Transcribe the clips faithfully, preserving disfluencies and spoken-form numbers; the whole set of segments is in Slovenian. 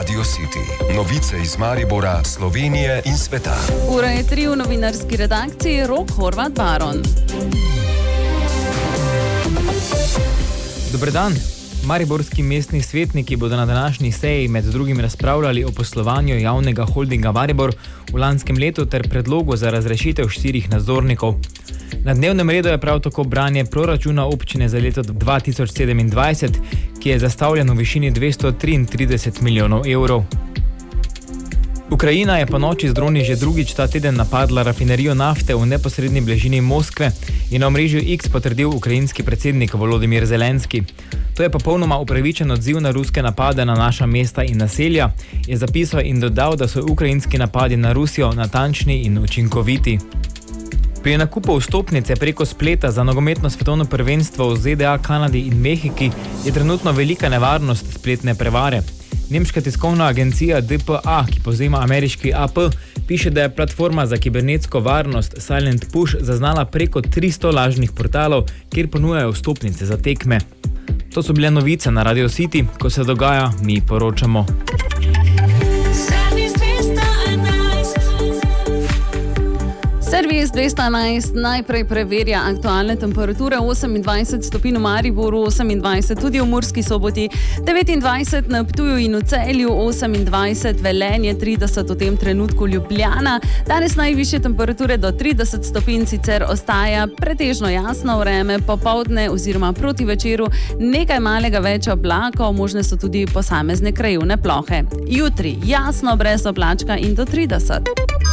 Radio City. Novice iz Maribora, Slovenije in sveta. Ura je tri v novinarski redakciji, Rok Horvat Baron. Dober dan. Mariborski mestni svetniki bodo na današnji seji med drugim razpravljali o poslovanju javnega holdinga Maribor v lanskem letu ter predlogu za razrešitev štirih nadzornikov. Na dnevnem redu je prav tako branje proračuna občine za leto dva tisoč sedemindvajset, ki je zastavljen v višini dvesto triintrideset milijonov evrov. Ukrajina je po noči z droni že drugič ta teden napadla rafinerijo nafte v neposredni bližini Moskve in na omrežju X potrdil ukrajinski predsednik Volodimir Zelenski. To je popolnoma upravičen odziv na ruske napade na naša mesta in naselja, je zapisal in dodal, da so ukrajinski napadi na Rusijo natančni in učinkoviti. Pri nakupu vstopnice preko spleta za nogometno svetovno prvenstvo v Z D A, Kanadi in Mehiki je trenutno velika nevarnost spletne prevare. Nemška tiskovna agencija D P A, ki povzema ameriški A P, piše, da je platforma za kibernetsko varnost Silent Push zaznala preko tristo lažnih portalov, kjer ponujajo vstopnice za tekme. To so bile novice na Radio City, ko se dogaja, mi poročamo. Servis dvesto enajst najprej preverja aktualne temperature, osemindvajset stopinj v Mariboru, osemindvajset tudi v Murski Soboti, devetindvajset na Ptuju in v Celju, osemindvajset Velenje, trideset v tem trenutku Ljubljana. Danes najvišje temperature do trideset stopinj, sicer ostaja pretežno jasno vreme, popoldne oziroma proti večeru nekaj malega več oblakov, možne so tudi posamezne krajevne plohe. Jutri jasno brez oblačka in do trideset.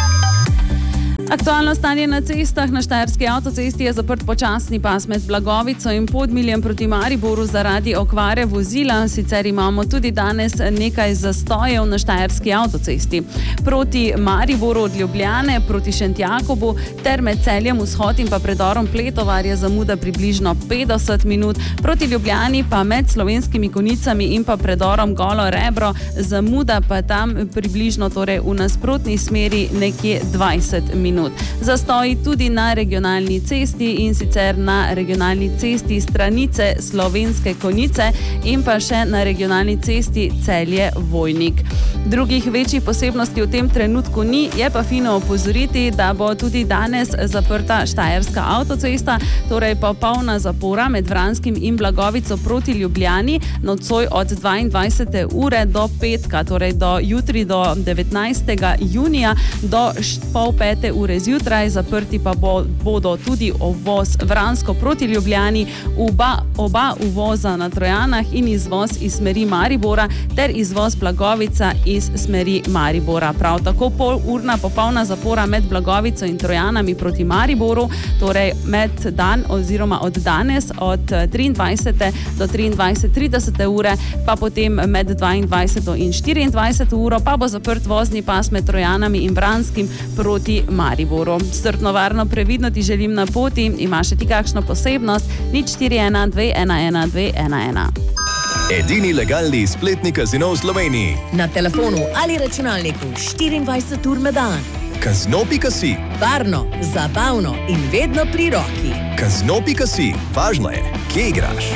Aktualno stanje na cestah. Na Štajerski avtocesti je zaprt počasni pas med Blagovico in Podmiljem proti Mariboru zaradi okvare vozila. Sicer imamo tudi danes nekaj zastojev na Štajerski avtocesti. Proti Mariboru od Ljubljane proti Šentjakobu ter med Celjem vzhod in pa predorom Pletovar je zamuda približno petdeset minut. Proti Ljubljani pa med Slovenskimi Konicami in pa predorom Golo Rebro zamuda pa tam približno torej v nasprotni smeri nekje dvajset minut. Zastoji tudi na regionalni cesti in sicer na regionalni cesti Stranice Slovenske Konjice in pa še na regionalni cesti Celje Vojnik. Drugih večjih posebnosti v tem trenutku ni, je pa fino opozoriti, da bo tudi danes zaprta Štajerska avtocesta, torej popolna zapora med Vranskim in Blagovico proti Ljubljani, nocoj od dvaindvajsete ure do petka, torej do jutri do devetnajstega junija do pol pete ure zjutraj. Zaprti pa bo, bodo tudi uvoz Vransko proti Ljubljani, oba, oba uvoza na Trojanah in izvoz iz smeri Maribora ter izvoz Blagovica iz smeri Maribora. Prav tako pol urna popolna zapora med Blagovico in Trojanami proti Mariboru, torej med dan oziroma od danes od triindvajsete do triindvajset tridesete ure, pa potem med dvaindvajseto in štiriindvajseto uro pa bo zaprt vozni pas med Trojanami in Vranskim proti Mariboru. Strpno, varno, previdno ti želim na poti. Imaš še ti kakšno posebnost? nič štiri ena dve ena ena dve ena ena. Edini legalni spletni kazino v Sloveniji. Na telefonu ali računalniku štiriindvajset ur na dan. Kazino pika si. Varno, zabavno in vedno pri roki. Kazino pika si. Važno je, kje igraš.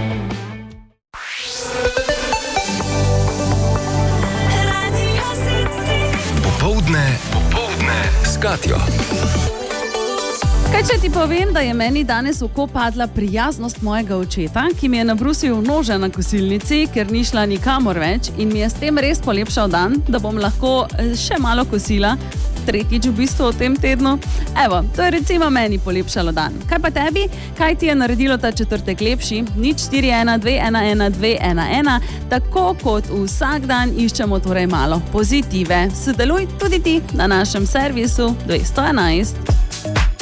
Popoldne, popoldne s Katjo. Kaj če ti povem, da je meni danes v oko padla prijaznost mojega očeta, ki mi je nabrusil nože na kosilnici, ker ni šla nikamor več in mi je s tem res polepšal dan, da bom lahko še malo kosila, tretjič v bistvu v tem tednu. Evo, to je recimo meni polepšalo dan. Kaj pa tebi? Kaj ti je naredilo ta četrtek lepši? nič štiri ena dve ena ena dve ena ena. Tako kot vsak dan iščemo torej malo pozitive. Sodeluj tudi ti na našem servisu dvesto enajst.